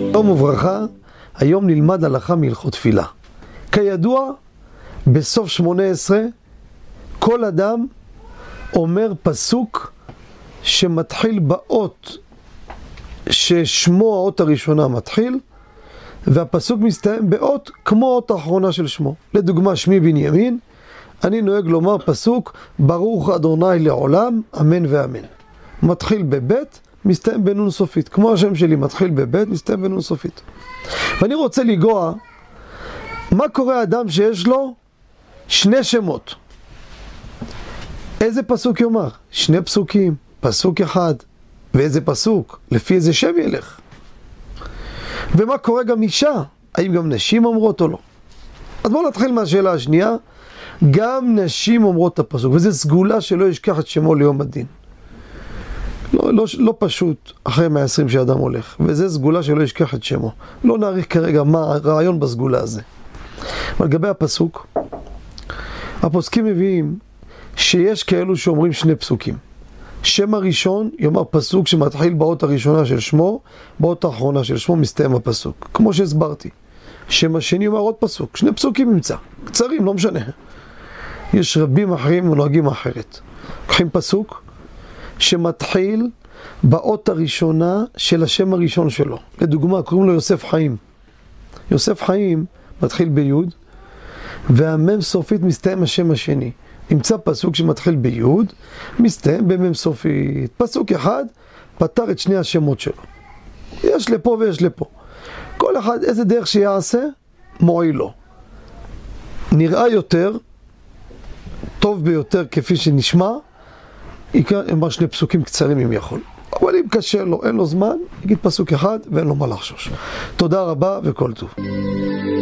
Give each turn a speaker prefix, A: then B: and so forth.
A: שלום וברכה, היום נלמד הלכה מהלכות תפילה. כידוע, בסוף 18, כל אדם אומר פסוק שמתחיל באות ששמו האות הראשונה מתחיל, והפסוק מסתיים באות כמו האות האחרונה של שמו. לדוגמה, שמי בנימין, אני נוהג לומר פסוק ברוך אדוני לעולם, אמן ואמן. מתחיל בבית, מסתיים בנון סופית. כמו השם שלי מתחיל בבית, מסתיים בנון סופית. ואני רוצה לגוע, מה קורה אדם שיש לו שני שמות? איזה פסוק יאמר? שני פסוקים, פסוק אחד. ואיזה פסוק? לפי איזה שם ילך? ומה קורה גם אישה? האם גם נשים אומרות או לא? אז בואו נתחיל מהשאלה השנייה. גם נשים אומרות את הפסוק, וזה סגולה שלא ישכח את שמו ליום הדין. לא פשוט אחרי 120 שאדם הולך, וזה סגולה שלא ישכח את שמו. לא נעריך כרגע מה הרעיון בסגולה הזה. אבל לגבי הפסוק, הפוסקים מביאים שיש כאלו שאומרים שני פסוקים. שם הראשון יאמר פסוק שמתחיל באות הראשונה של שמו, באות האחרונה של שמו מסתיים הפסוק, כמו שהסברתי. שם השני יאמר עוד פסוק, שני פסוקים נמצא, קצרים, לא משנה. יש רבים אחרים ונוהגים אחרת. לוקחים פסוק שמתחיל באות הראשונה של השם הראשון שלו. לדוגמה, קוראים לו יוסף חיים. יוסף חיים מתחיל ביוד, והמם סופית מסתיים השם השני. נמצא פסוק שמתחיל ביוד, מסתיים במם סופית. פסוק אחד פתר את שני השמות שלו. יש לפה ויש לפה. כל אחד איזה דרך שיעשה, מועיל לו. נראה יותר, טוב ביותר כפי שנשמע, אמר שני פסוקים קצרים אם יכול. אבל אם קשה לו, אין לו זמן, יגיד פסוק אחד ואין לו מה לחשוש. תודה רבה וכל טוב.